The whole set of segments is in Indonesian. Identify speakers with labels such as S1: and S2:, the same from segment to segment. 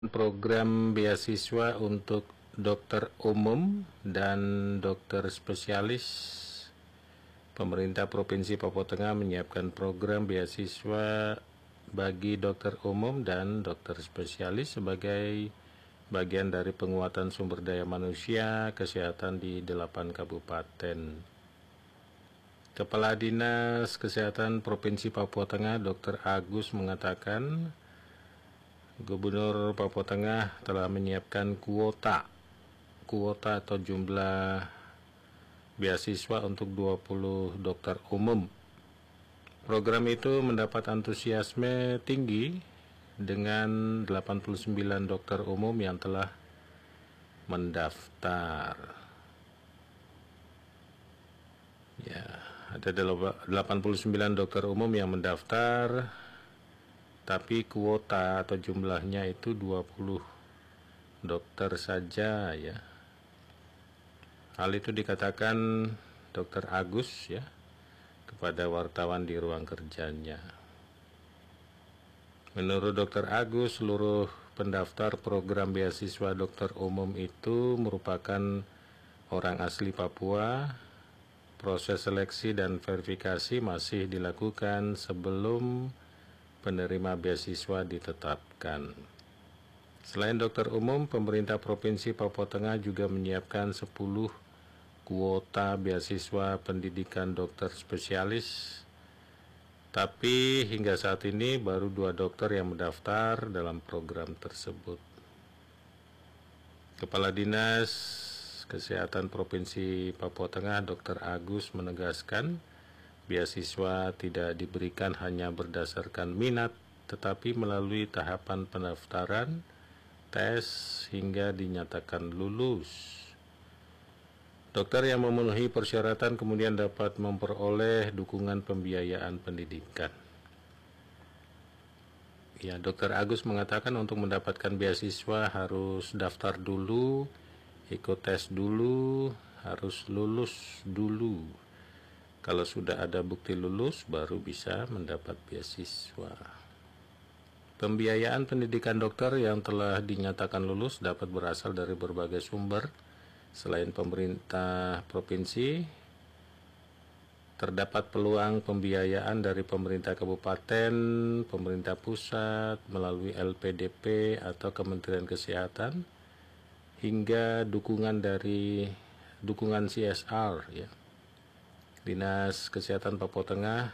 S1: Program beasiswa untuk dokter umum dan dokter spesialis. Pemerintah Provinsi Papua Tengah menyiapkan program beasiswa bagi dokter umum dan dokter spesialis sebagai bagian dari penguatan sumber daya manusia kesehatan di 8 kabupaten. Kepala Dinas Kesehatan Provinsi Papua Tengah Dr. Agus mengatakan Gubernur Papua Tengah telah menyiapkan kuota atau jumlah beasiswa untuk 20 dokter umum. Program itu mendapat antusiasme tinggi dengan 89 dokter umum yang telah mendaftar. Ya, ada 89 dokter umum yang mendaftar, tapi kuota atau jumlahnya itu 20 dokter saja ya. Hal itu dikatakan Dr. Agus ya kepada wartawan di ruang kerjanya. Menurut Dr. Agus, seluruh pendaftar program beasiswa dokter umum itu merupakan orang asli Papua. Proses seleksi dan verifikasi masih dilakukan sebelum penerima beasiswa ditetapkan. Selain dokter umum, pemerintah Provinsi Papua Tengah juga menyiapkan 10 kuota beasiswa pendidikan dokter spesialis. Tapi hingga saat ini baru 2 dokter yang mendaftar dalam program tersebut. Kepala Dinas Kesehatan Provinsi Papua Tengah Dr. Agus menegaskan beasiswa tidak diberikan hanya berdasarkan minat, tetapi melalui tahapan pendaftaran, tes, hingga dinyatakan lulus. Dokter yang memenuhi persyaratan kemudian dapat memperoleh dukungan pembiayaan pendidikan. Ya, Dr. Agus mengatakan untuk mendapatkan beasiswa harus daftar dulu, ikut tes dulu, harus lulus dulu. Kalau sudah ada bukti lulus, baru bisa mendapat beasiswa. Pembiayaan pendidikan dokter yang telah dinyatakan lulus dapat berasal dari berbagai sumber. Selain pemerintah provinsi, terdapat peluang pembiayaan dari pemerintah kabupaten, pemerintah pusat, melalui LPDP atau Kementerian Kesehatan, hingga dukungan CSR ya. Dinas Kesehatan Papua Tengah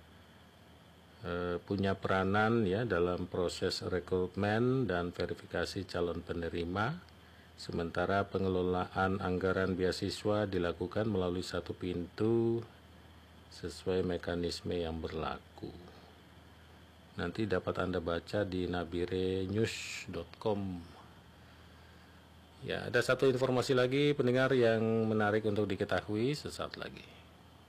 S1: punya peranan ya dalam proses rekrutmen dan verifikasi calon penerima, sementara pengelolaan anggaran beasiswa dilakukan melalui satu pintu sesuai mekanisme yang berlaku. Nanti dapat Anda baca di nabirenews.com. Ya, ada satu informasi lagi pendengar yang menarik untuk diketahui sesaat lagi.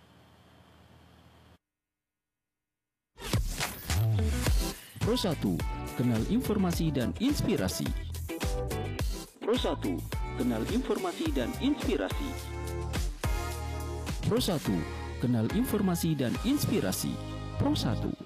S2: Pro1, kenal informasi dan inspirasi. Pro1, kenal informasi dan inspirasi. Pro1, kenal informasi dan inspirasi. Pro1.